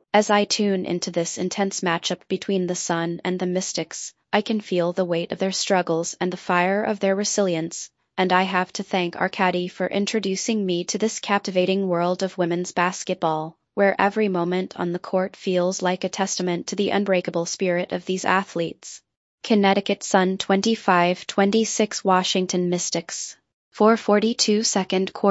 As I tune into this intense matchup between the Sun and the Mystics, I can feel the weight of their struggles and the fire of their resilience, and I have to thank Arkady for introducing me to this captivating world of women's basketball, where every moment on the court feels like a testament to the unbreakable spirit of these athletes. Connecticut Sun 25-26 Washington Mystics. 4:42 second quarter.